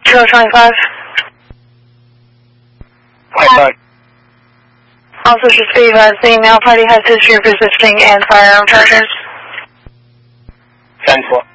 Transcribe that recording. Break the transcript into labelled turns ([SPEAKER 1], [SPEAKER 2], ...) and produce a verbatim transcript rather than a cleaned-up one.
[SPEAKER 1] Kilo twenty-five.
[SPEAKER 2] twenty-five.
[SPEAKER 1] Also, just be advised, the male party has history of resisting and firearm charges.
[SPEAKER 2] ten four.